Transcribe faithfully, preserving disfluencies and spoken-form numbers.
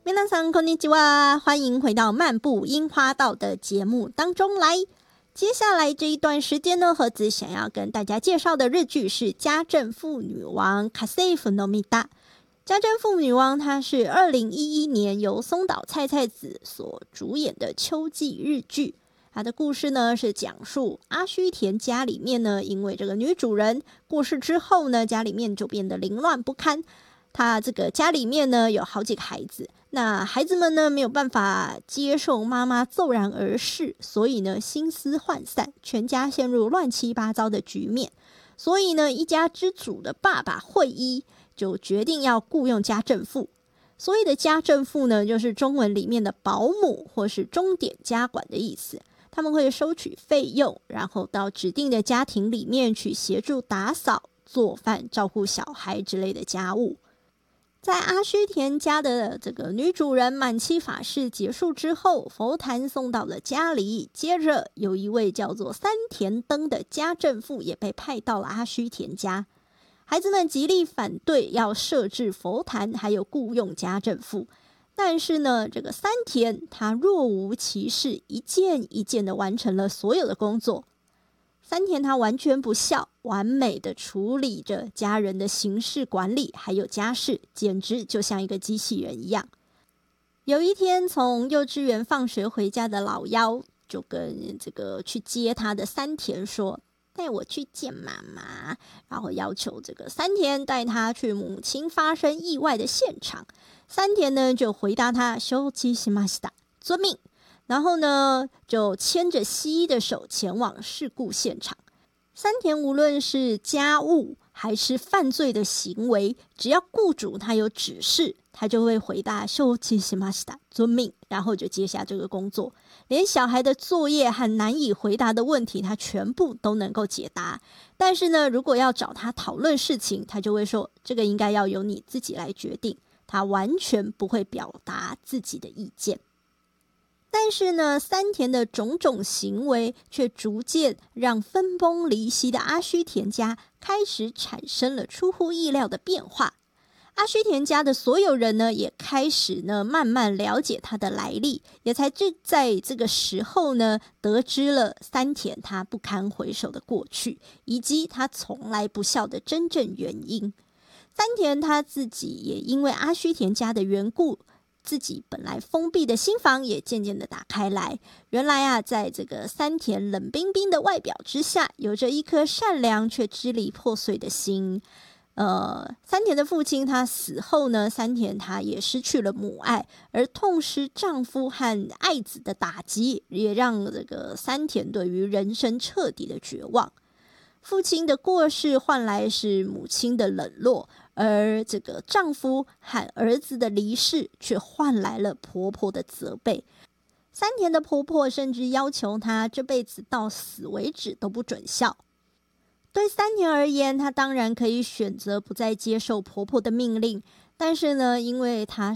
皆さんこんにちは，欢迎回到漫步樱花道的节目当中来。接下来这一段时间呢，盒子想要跟大家介绍的日剧是《家政妇女王》家政婦の御名。家政妇女王它是二零一一年由松岛菜菜子所主演的秋季日剧。它的故事呢是讲述阿须田家里面呢，因为这个女主人过世之后呢，家里面就变得凌乱不堪。他这个家里面呢有好几个孩子，那孩子们呢没有办法接受妈妈骤然而逝，所以呢心思涣散，全家陷入乱七八糟的局面。所以呢一家之主的爸爸惠一就决定要雇佣家政妇。所谓的家政妇呢，就是中文里面的保姆或是钟点家管的意思。他们会收取费用，然后到指定的家庭里面去协助打扫、做饭、照顾小孩之类的家务。在阿须田家的这个女主人满期法事结束之后，佛坛送到了家里，接着有一位叫做三田灯的家政妇也被派到了阿须田家。孩子们极力反对要设置佛坛还有雇佣家政妇，但是呢这个三田他若无其事，一件一件的完成了所有的工作。三田他完全不孝，完美的处理着家人的行事管理还有家事，简直就像一个机器人一样。有一天从幼稚园放学回家的老幺就跟这个去接他的三田说，带我去见妈妈，然后要求这个三田带他去母亲发生意外的现场。三田呢就回答他承知しました，遵命。然后呢就牵着西医的手前往事故现场。三田无论是家务还是犯罪的行为，只要雇主他有指示，他就会回答承知しました，遵命，然后就接下这个工作。连小孩的作业和难以回答的问题他全部都能够解答。但是呢如果要找他讨论事情，他就会说这个应该要由你自己来决定，他完全不会表达自己的意见。但是呢三田的种种行为却逐渐让分崩离析的阿须田家开始产生了出乎意料的变化。阿须田家的所有人呢也开始呢慢慢了解他的来历，也才在这个时候呢得知了三田他不堪回首的过去，以及他从来不孝的真正原因。三田他自己也因为阿须田家的缘故，自己本来封闭的心房也渐渐的打开来。原来啊在这个三田冷冰冰的外表之下，有着一颗善良却支离破碎的心。呃，三田的父亲他死后呢，三田他也失去了母爱，而痛失丈夫和爱子的打击，也让这个三田对于人生彻底的绝望。父亲的过世换来是母亲的冷落，而这个丈夫和儿子的离世却换来了婆婆的责备。三田的婆婆甚至要求她这辈子到死为止都不准孝。对三田而言，她当然可以选择不再接受婆婆的命令，但是呢因为她